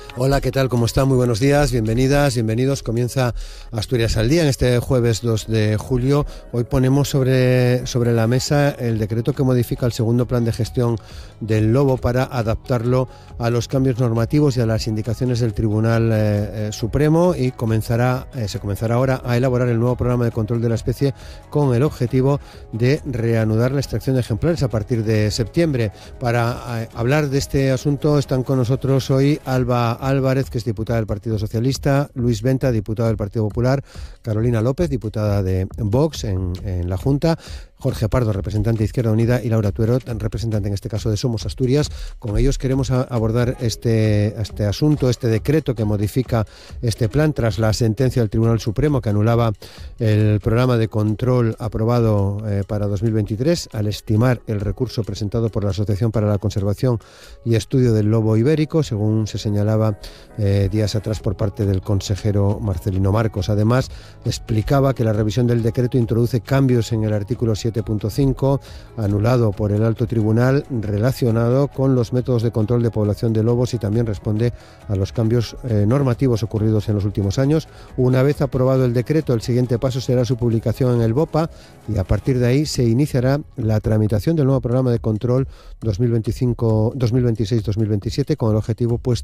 Hola, ¿qué tal? ¿Cómo están? Muy buenos días, bienvenidas, bienvenidos. Comienza Asturias al Día en este jueves 2 de julio. Hoy ponemos sobre la mesa el decreto que modifica el segundo plan de gestión del lobo para adaptarlo a los cambios normativos y a las indicaciones del Tribunal Supremo, y se comenzará ahora a elaborar el nuevo programa de control de la especie con el objetivo de reanudar la extracción de ejemplares a partir de septiembre. Para hablar de este asunto están con nosotros hoy Alba Álvarez, que es diputada del Partido Socialista, Luis Venta, diputado del Partido Popular, Carolina López, diputada de Vox en la Junta, Jorge Pardo, representante de Izquierda Unida, y Laura Tuero, representante en este caso de Somos Asturias. Con ellos queremos abordar este asunto, este decreto que modifica este plan tras la sentencia del Tribunal Supremo que anulaba el programa de control aprobado para 2023 al estimar el recurso presentado por la Asociación para la Conservación y Estudio del Lobo Ibérico, según se señalaba días atrás por parte del consejero Marcelino Marcos. Además, explicaba que la revisión del decreto introduce cambios en el artículo 7.5, anulado por el Alto Tribunal, relacionado con los métodos de control de población de lobos, y también responde a los cambios normativos ocurridos en los últimos años. Una vez aprobado el decreto, el siguiente paso será su publicación en el BOPA, y a partir de ahí se iniciará la tramitación del nuevo programa de control 2026-2027, con el objetivo puesto